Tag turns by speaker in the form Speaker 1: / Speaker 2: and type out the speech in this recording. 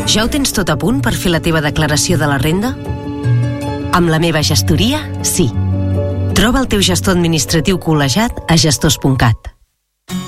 Speaker 1: Ja ho tens tot a punt per fer la teva declaració de la renda? Amb la meva gestoria, sí. Troba el teu gestor administratiu col·legiat a gestors.cat.